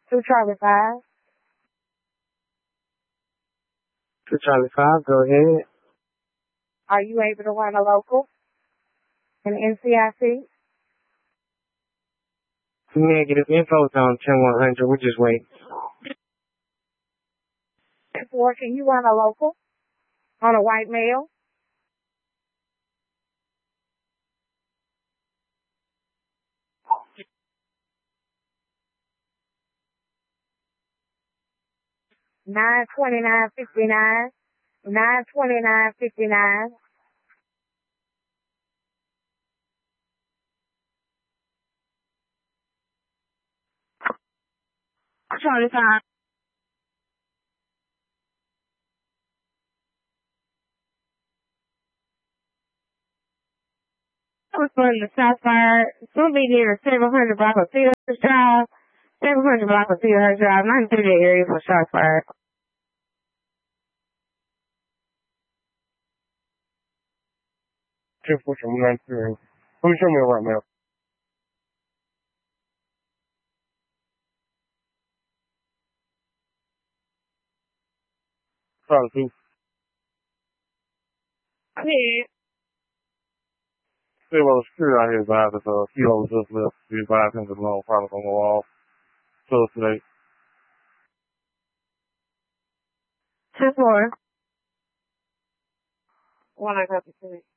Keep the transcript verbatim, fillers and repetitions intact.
Two Charlie Five. Two Charlie Five, go ahead. Are you able to run a local in N C I C? Negative. Info's on ten one hundred. We just wait. Four, can you run a local on a white male? Nine twenty nine fifty nine. Nine twenty nine fifty nine. Charlie Five. I was going to Southfire. It's going to be near seven hundred block of Field Drive. seven hundred block of Field Drive. Not through the area for Southfire. Just push them right through. Let me show me right now. Sorry, Pete. Yeah. See, well, the security out here advised that a few hours just left. We advised him to know product on the wall. So today. Two four. One I got to see.